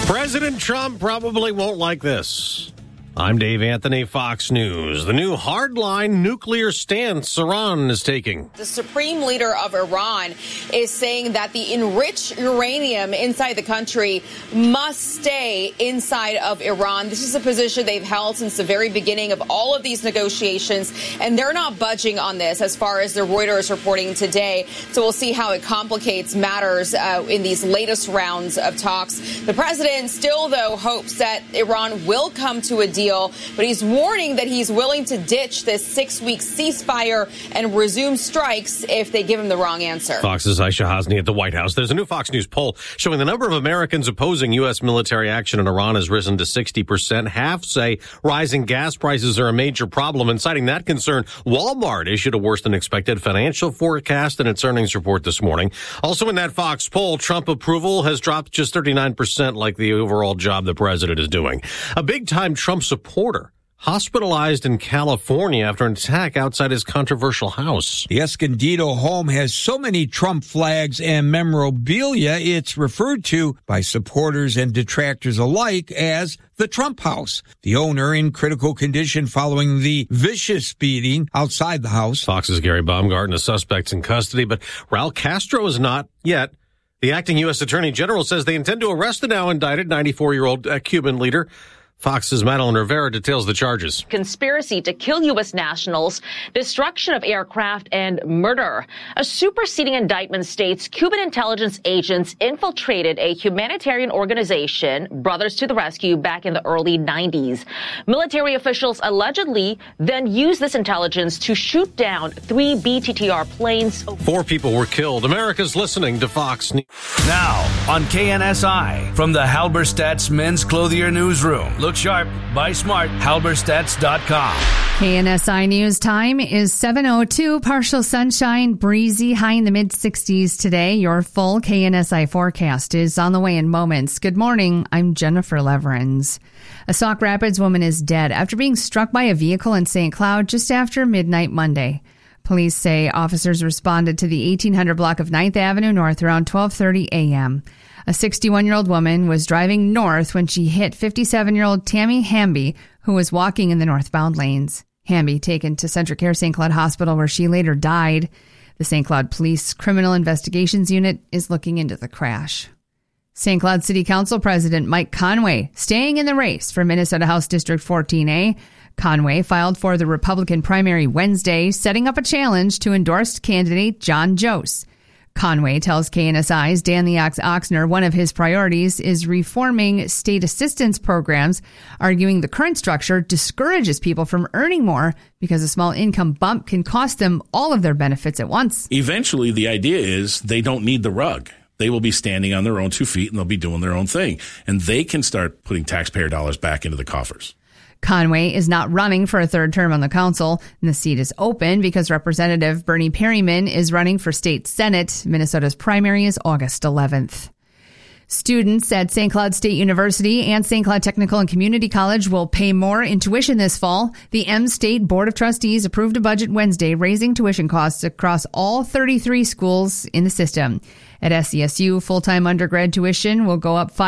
President Trump probably won't like this. I'm Dave Anthony, Fox News. The new hardline nuclear stance Iran is taking. The supreme leader of Iran is saying that the enriched uranium inside the country must stay inside of Iran. This is a position they've held since the very beginning of all of these negotiations, and they're not budging on this as far as the Reuters reporting today. So we'll see how it complicates matters in these latest rounds of talks. The president still, though, hopes that Iran will come to a deal, but he's warning that he's willing to ditch this 6-week ceasefire and resume strikes if they give him the wrong answer. Fox's Aisha Hasni at the White House. There's a new Fox News poll showing the number of Americans opposing U.S. military action in Iran has risen to 60%. Half say rising gas prices are a major problem, and citing that concern, Walmart issued a worse than expected financial forecast in its earnings report this morning. Also in that Fox poll, Trump approval has dropped just 39%, like the overall job the president is doing. A big-time Trump supporter hospitalized in California after an attack outside his controversial house. The Escondido home has so many Trump flags and memorabilia, it's referred to by supporters and detractors alike as the Trump house. The owner in critical condition following the vicious beating outside the house. Fox's Gary Baumgarten, a suspect's in custody, but Raul Castro is not yet. The acting U.S. Attorney General says they intend to arrest the now indicted 94-year-old Cuban leader. Fox's Madeline Rivera details the charges. Conspiracy to kill U.S. nationals, destruction of aircraft, and murder. A superseding indictment states Cuban intelligence agents infiltrated a humanitarian organization, Brothers to the Rescue, back in the early 90s. Military officials allegedly then used this intelligence to shoot down 3 BTTR planes. 4 people were killed. America's listening to Fox News. Now on KNSI from the Halberstadt's Men's Clothier Newsroom. Look sharp, buy smart, halberstadts.com. KNSI News time is 7:02. Partial sunshine, breezy, high in the mid-60s today. Your full KNSI forecast is on the way in moments. Good morning. I'm Jennifer Leverins. A Sauk Rapids woman is dead after being struck by a vehicle in St. Cloud just after midnight Monday. Police say officers responded to the 1800 block of 9th Avenue North around 12:30 a.m. A 61-year-old woman was driving north when she hit 57-year-old Tammy Hamby, who was walking in the northbound lanes. Hamby taken to Centracare St. Cloud Hospital, where she later died. The St. Cloud Police Criminal Investigations Unit is looking into the crash. St. Cloud City Council President Mike Conway staying in the race for Minnesota House District 14A. Conway filed for the Republican primary Wednesday, setting up a challenge to endorsed candidate John Jose. Conway tells KNSI's Dan the Ox Oxner one of his priorities is reforming state assistance programs, arguing the current structure discourages people from earning more because a small income bump can cost them all of their benefits at once. Eventually, the idea is they don't need the rug. They will be standing on their own 2 feet and they'll be doing their own thing. And they can start putting taxpayer dollars back into the coffers. Conway is not running for a third term on the council, and the seat is open because Representative Bernie Perryman is running for state senate. Minnesota's primary is August 11th. Students at St. Cloud State University and St. Cloud Technical and Community College will pay more in tuition this fall. The M-State Board of Trustees approved a budget Wednesday, raising tuition costs across all 33 schools in the system. At SCSU, full-time undergrad tuition will go up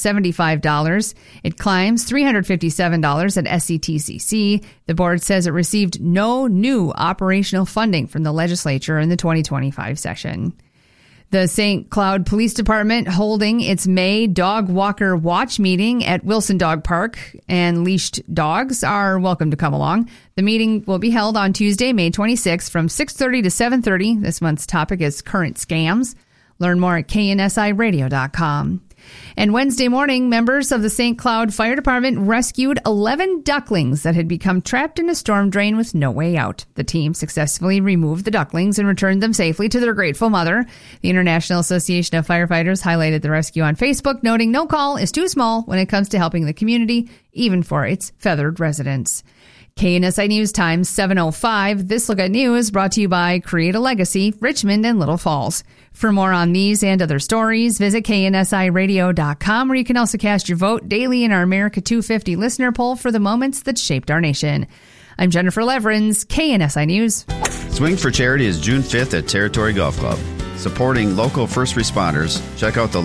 $575. It climbs $357 at SCTCC. The board says it received no new operational funding from the legislature in the 2025 session. The St. Cloud Police Department holding its May Dog Walker Watch meeting at Wilson Dog Park, and leashed dogs are welcome to come along. The meeting will be held on Tuesday, May 26th from 6:30 to 7:30. This month's topic is current scams. Learn more at KNSIRadio.com. And Wednesday morning, members of the St. Cloud Fire Department rescued 11 ducklings that had become trapped in a storm drain with no way out. The team successfully removed the ducklings and returned them safely to their grateful mother. The International Association of Firefighters highlighted the rescue on Facebook, noting no call is too small when it comes to helping the community, even for its feathered residents. KNSI News Time 7:05. This Look at News brought to you by Create a Legacy, Richmond and Little Falls. For more on these and other stories, visit KNSIRadio.com, where you can also cast your vote daily in our America 250 listener poll for the moments that shaped our nation. I'm Jennifer Leverins, KNSI News. Swing for Charity is June 5th at Territory Golf Club. Supporting local first responders, check out the